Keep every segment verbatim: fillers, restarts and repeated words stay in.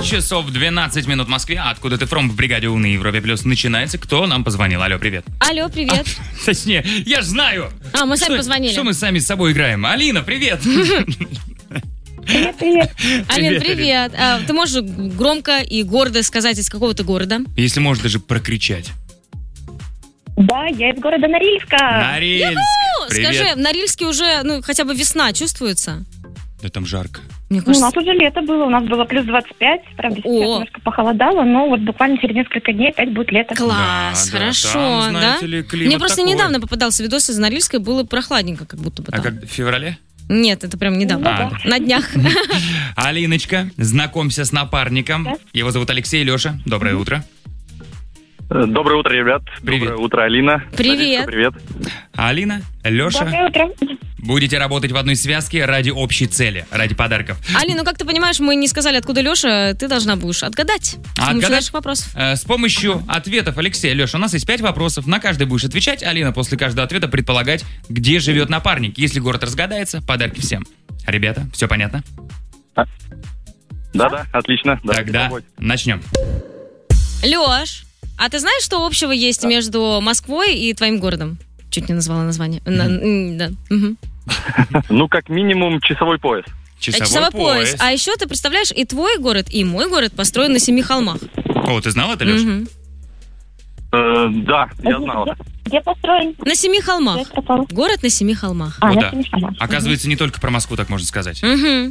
часов двенадцать минут в Москве. Откуда ты фром в бригаде «Умный» Европе Плюс начинается. Кто нам позвонил? Алло, привет. Алло, привет. А, точнее, я ж знаю. А, мы сами что, позвонили. Что мы сами с собой играем? Алина, привет. Привет, привет. Алин, привет. А, ты можешь громко и гордо сказать, из какого ты города? Если можешь даже прокричать. Да, я из города Норильска. Норильск. Ю-ху! Привет. Скажи, в Норильске уже, ну, хотя бы весна чувствуется? Да там жарко. Мне Ну, у кажется... нас уже лето было, у нас было плюс двадцать пять, правда, сейчас О. немножко похолодало, но вот буквально через несколько дней опять будет лето. Класс, Да, да, хорошо, там, да? знаете ли, климат Мне просто такой. недавно попадался видос из Норильска, было прохладненько, как будто бы А там. как, в феврале? Нет, это прям недавно. А, На днях. Алиночка, знакомься с напарником. Да. Его зовут Алексей. Леша, доброе утро. Доброе утро, ребят. Привет. Доброе утро, Алина. Привет. Алиска, привет. Алина, Леша, Доброе утро. будете работать в одной связке ради общей цели, ради подарков. Алин, ну как ты понимаешь, мы не сказали, откуда Леша, ты должна будешь отгадать с помощью Отгадать? наших вопросов. Э, С помощью ответов Алексея. Леша, у нас есть пять вопросов. На каждый будешь отвечать. Алина после каждого ответа предполагать, где живет напарник. Если город разгадается, подарки всем. Ребята, все понятно? Да-да, отлично. Давайте Тогда пробовать. начнем. Леш, а ты знаешь, что общего есть между Москвой и твоим городом? Чуть не назвала название. На- м, да. Мгм. Ну, как минимум, часовой пояс. Часовой, Часовой пояс. пояс. А еще ты представляешь, и твой город, и мой город построен на семи холмах. О, ты знал это, Леша? Мгм. Э, да, я знал. Где, где построен? На семи холмах. Где построен? Город на семи холмах. А, Вот на да. Семишках. Оказывается, не только про Москву так можно сказать. Мгм.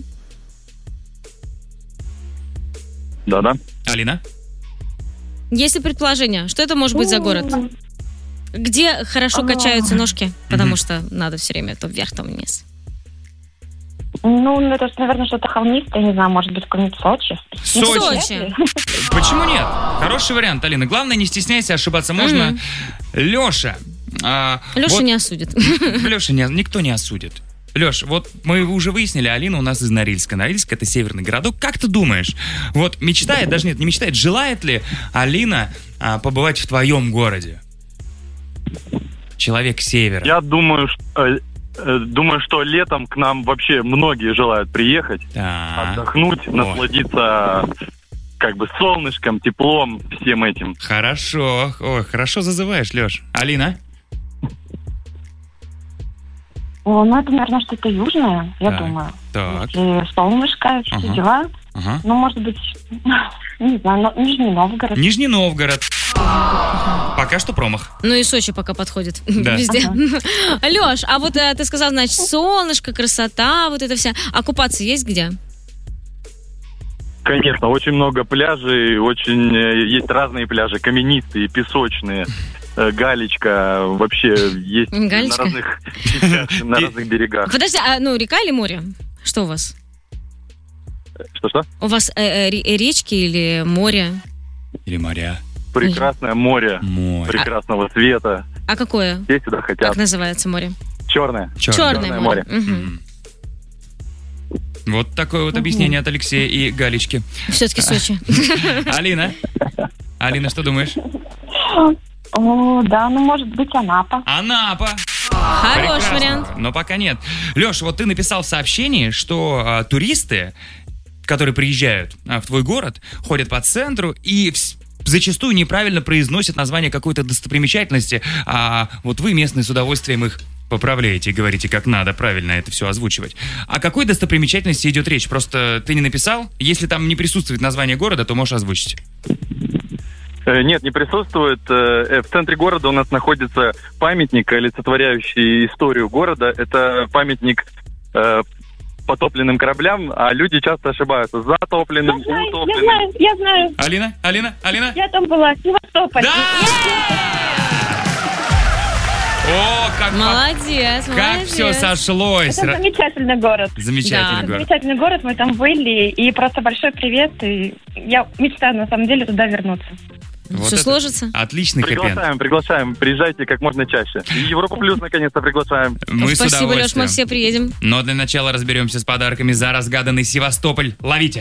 Да-да. Алина? Есть ли предположение, что это может быть за город? Где хорошо А. качаются ножки? Потому Мгм. что надо все время то вверх, то вниз. Ну, это, наверное, что-то холмистое, не знаю, может быть, какой-нибудь Сочи. Сочи. Сочи. Почему нет? Хороший вариант, Алина. Главное, не стесняйся, ошибаться можно. Мгм. Леша. а, Леша вот- не осудит. Леша, не, никто не осудит. Леш, вот мы уже выяснили, Алина у нас из Норильска. Норильск — это северный городок. Как ты думаешь, вот мечтает, даже нет, не мечтает, желает ли Алина а, побывать в твоем городе? Человек севера. Я думаю, что, э, э, думаю, что летом к нам вообще многие желают приехать, Так. отдохнуть, насладиться как бы солнышком, теплом, всем этим. Хорошо. Ой, хорошо зазываешь, Леш. Алина? О, ну, это, наверное, что-то южное, я Так, думаю. Так. И солнышко, все Ага. дела. Ага. Ну, может быть, не знаю, но Нижний Новгород. Нижний Новгород. Пока что промах. Ну и Сочи пока подходит. Да. Везде. Леш, а вот э, ты сказал, значит, солнышко, красота, вот это вся. А купаться есть где? Конечно, очень много пляжей, очень э, есть разные пляжи, каменистые, песочные, э, галечка, вообще есть Галечка? на разных на разных берегах. Подожди, а ну река или море? Что у вас? Что-что? У вас э, э, ре- речки или море? Или моря. Прекрасное море, Море. прекрасного цвета. А какое? Все сюда Как хотят. называется море? Черное. Черное Черное море. море. Мгм. М. Вот такое вот объяснение от Алексея и Галечки. Все-таки Сочи. Алина? Алина, что думаешь? О, да, ну, может быть, Анапа. Анапа. Хороший Прекрасно. вариант. Но пока нет. Леш, вот ты написал в сообщении, что а, туристы, которые приезжают а, в твой город, ходят по центру и вс- зачастую неправильно произносят название какой-то достопримечательности, а вот вы, местные, с удовольствием их поправляете и говорите, как надо правильно это все озвучивать. О какой достопримечательности идет речь? Просто ты не написал? Если там не присутствует название города, то можешь озвучить. Э, Нет, не присутствует. Э, В центре города у нас находится памятник, олицетворяющий историю города. Это памятник э, потопленным кораблям, а люди часто ошибаются. Затопленным, Я знаю, я утопленным. знаю, я знаю. Алина? Алина? Алина? Я там была, Севастополь. Да! О, как, по- Молодец, как молодец. все сошлось. Это замечательный город. Замечательный Да. город. Замечательный город, мы там были, и просто большой привет, и я мечтаю, на самом деле, туда вернуться. Вот Все это сложится? Отличный хэппи-энд. Приглашаем, приглашаем. Приезжайте как можно чаще. И Европа Плюс наконец-то приглашаем. Мы с Спасибо, Леш, мы удовольствием. все приедем. Но для начала разберемся с подарками за разгаданный Севастополь. Ловите!